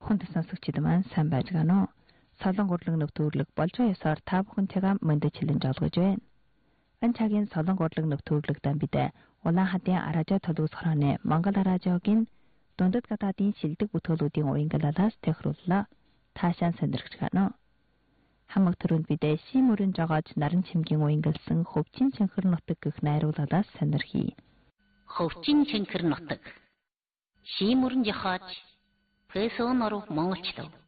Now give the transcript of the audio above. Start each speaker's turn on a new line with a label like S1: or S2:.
S1: хүнд сонсогчид маань сайн байцгаана уу? Солон урлаг нэвтрүүлэг болж ясаар та бүхэнтэйгээ мөндөж хэлэн жолгож байна. Энэ цагийн солон урлаг нэвтрүүлэгтээ бид Улаан хадын Аража төлөвс хорооны Монгол Аражагийн дундад гадаадын шилдэг бүтээлүүдийн уянгалалаас тохирууллаа. Таашаан сонирхож байна уу? Хамаг төрөнд бид Шимүрэн жогоож наран чимгийн уянгалсан Хөвчин Чанхэр нутаг гэх найруулгалаас сонирхий.
S2: Хөвчин Чанхэр нутаг. Шимүрэн жохоож Пэсөнөр монголчлов.